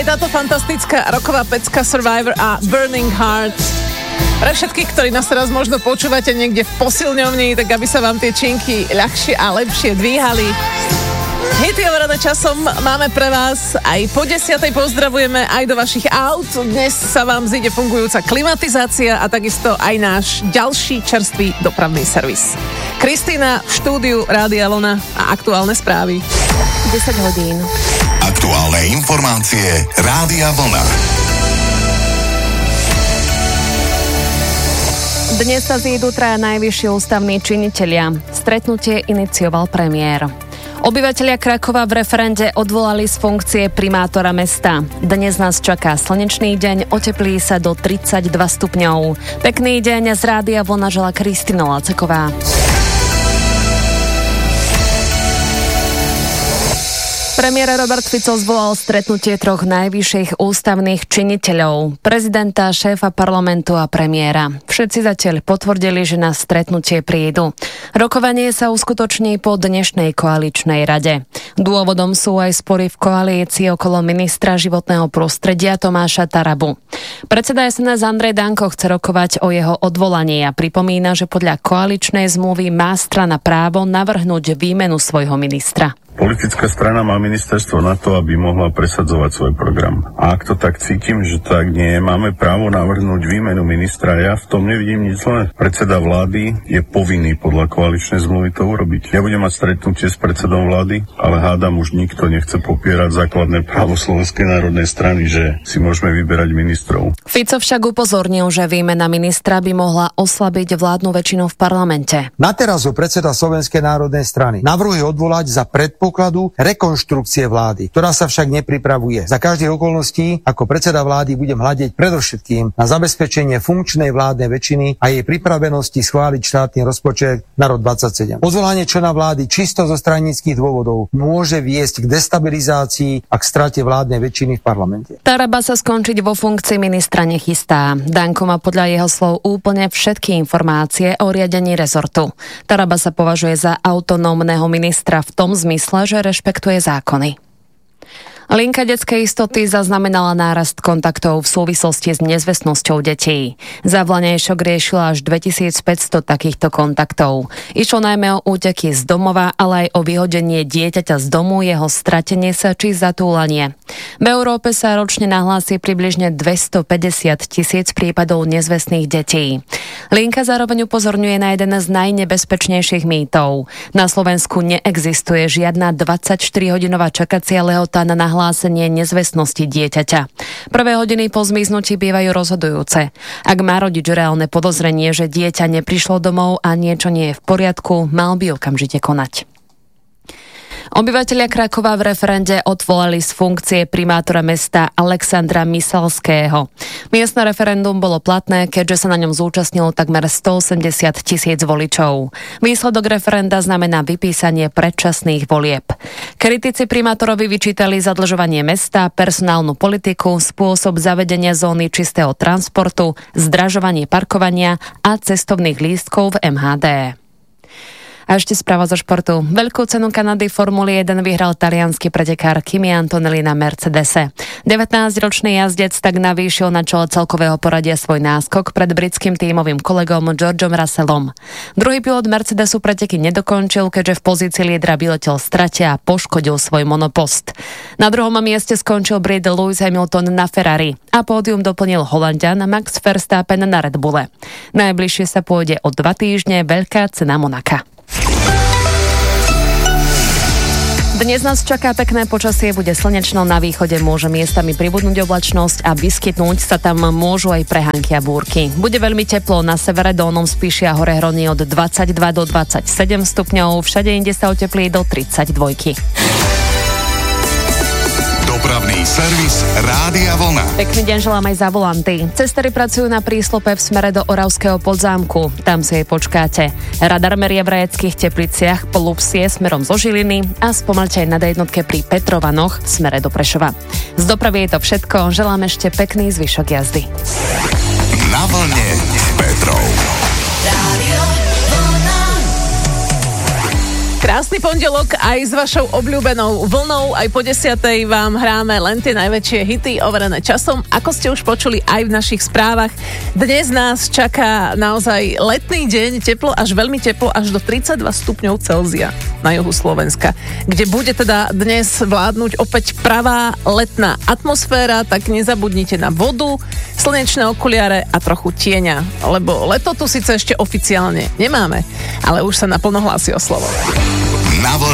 aj táto fantastická roková pecka Survivor a Burning Heart. Pre všetkých, ktorí nás teraz možno počúvate niekde v posilňovni, tak aby sa vám tie činky ľahšie a lepšie dvíhali. Hity overené časom máme pre vás. Aj po 10:00 pozdravujeme aj do vašich aut. Dnes sa vám zíde fungujúca klimatizácia a takisto aj náš ďalší čerstvý dopravný servis. Kristína v štúdiu Rádia Vlna a aktuálne správy. 10 hodín. Aktuálne informácie Rádia Vlna. Dnes sa zídu traja najvyšší ústavní činitelia. Stretnutie inicioval premiér. Obyvatelia Krakova v referende odvolali z funkcie primátora mesta. Dnes nás čaká slnečný deň, oteplí sa do 32 stupňov. Pekný deň z Rádia Vlna želá Kristína Laceková. Premiér Robert Fico zvolal stretnutie troch najvyšších ústavných činiteľov, prezidenta, šéfa parlamentu a premiéra. Všetci zatiaľ potvrdili, že na stretnutie prídu. Rokovanie sa uskutoční po dnešnej koaličnej rade. Dôvodom sú aj spory v koalícii okolo ministra životného prostredia Tomáša Tarabu. Predseda SNS Andrej Danko chce rokovať o jeho odvolaní a pripomína, že podľa koaličnej zmluvy má strana právo navrhnúť výmenu svojho ministra. Politická strana má ministerstvo na to, aby mohla presadzovať svoj program. A ak to tak cítim, že tak nie je, máme právo navrhnúť výmenu ministra. Ja v tom nevidím nič zlé. Predseda vlády je povinný podľa koaličnej zmluvy to urobiť. Ja budem mať stretnutie s predsedom vlády, ale hádam už nikto nechce popierať základné právo Slovenskej národnej strany, že si môžeme vyberať ministrov. Fico však upozornil, že výmena ministra by mohla oslabiť vládnu väčšinu v parlamente. Na terazu predseda Slovenskej národnej strany navrhuje odvolať za predpokladu rekonštrukcie vlády, ktorá sa však nepripravuje. Za každých okolností ako predseda vlády budem hľadiť predovšetkým na zabezpečenie funkčnej vládnej väčšiny a jej pripravenosti schváliť štátny rozpočet na rok 2027. Odvolanie člena vlády čisto zo stranických dôvodov môže viesť k destabilizácii a k strate vládnej väčšiny v parlamente. Taraba sa skončiť vo funkcii ministra nechystá. Danko má podľa jeho slov úplne všetky informácie o riadení rezortu. Taraba sa považuje za autonómneho ministra v tom zmysle, že rešpektuje zákony. Linka detskej istoty zaznamenala nárast kontaktov v súvislosti s nezvestnosťou detí. Zavlanejšok riešila až 2500 takýchto kontaktov. Išlo najmä o úteky z domova, ale aj o vyhodenie dieťaťa z domu, jeho stratenie sa či zatúlanie. V Európe sa ročne nahlási približne 250 000 prípadov nezvestných detí. Linka zároveň upozorňuje na jeden z najnebezpečnejších mýtov. Na Slovensku neexistuje žiadna 24-hodinová čakacia lehota na nahlásenie nezvestnosti dieťaťa. Prvé hodiny po zmiznutí bývajú rozhodujúce. Ak má rodič reálne podozrenie, že dieťa neprišlo domov a niečo nie je v poriadku, mal by okamžite konať. Obyvatelia Krakova v referende odvolali z funkcie primátora mesta Alexandra Misalského. Miestne referendum bolo platné, keďže sa na ňom zúčastnilo takmer 180 000 voličov. Výsledok referenda znamená vypísanie predčasných volieb. Kritici primátorovi vyčítali zadlžovanie mesta, personálnu politiku, spôsob zavedenia zóny čistého transportu, zdražovanie parkovania a cestovných lístkov v MHD. A ešte správa zo športu. Veľkú cenu Kanady Formuly 1 vyhral taliansky pretekár Kimi Antonelli na Mercedese. 19-ročný jazdec tak navýšil na čele celkového poradia svoj náskok pred britským tímovým kolegom Georgeom Russellom. Druhý pilot Mercedesu preteky nedokončil, keďže v pozícii lídra vyletel v strate a poškodil svoj monopost. Na druhom mieste skončil Brit Lewis Hamilton na Ferrari a pódium doplnil Holanďan Max Verstappen na Red Bulle. Najbližšie sa pôjde o 2 týždne veľká cena Monaka. Dnes nás čaká pekné počasie, bude slnečno, na východe môže miestami pribudnúť oblačnosť a vyskytnúť sa tam môžu aj prehánky a búrky. Bude veľmi teplo, na severe Dolnom Spiši a hore Hroni od 22 do 27 stupňov, všade inde sa oteplí do 32. Dopravný servis Rádia Vlna. Pekný deň želám aj za volanty. Cestári pracujú na príslope v smere do Oravského Podzámku. Tam si jej počkáte. Radar meria v Rajeckých Tepliciach po Lupsie smerom zo Žiliny a spomalte aj na D1 pri Petrovanoch v smere do Prešova. Z dopravy je to všetko. Želám ešte pekný zvyšok jazdy. Na vlne s Petrou. Krásny pondelok aj s vašou obľúbenou vlnou. Aj po 10:00 vám hráme len tie najväčšie hity overené časom, ako ste už počuli aj v našich správach. Dnes nás čaká naozaj letný deň, teplo až veľmi teplo, až do 32 stupňov Celzia na juhu Slovenska, kde bude teda dnes vládnuť opäť pravá letná atmosféra, tak nezabudnite na vodu, slnečné okuliare a trochu tieňa, lebo leto tu síce ešte oficiálne nemáme, ale už sa naplno hlási o slovo.